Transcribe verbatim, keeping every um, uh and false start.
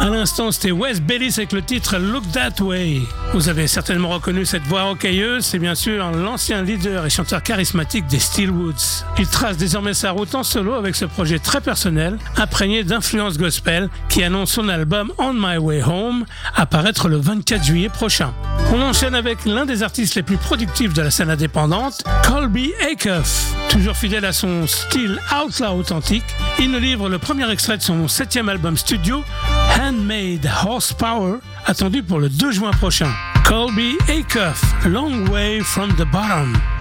À l'instant, c'était Wes Bayliss avec le titre Look That Way. Vous avez certainement reconnu cette voix rocailleuse, c'est bien sûr l'ancien leader et chanteur charismatique des Steelwoods. Il trace désormais sa route en solo avec ce projet très personnel, imprégné d'influences gospel, qui annonce son album On My Way Home, à paraître le vingt-quatre juillet prochain. On enchaîne avec l'un des artistes les plus productifs de la scène indépendante, Colby Acuff. Toujours fidèle à son style outlaw authentique, il nous livre le premier extrait de son septième album studio, Handmade Horsepower, attendu pour le deux juin prochain. Colby Acuff, Long Way from the Bottom.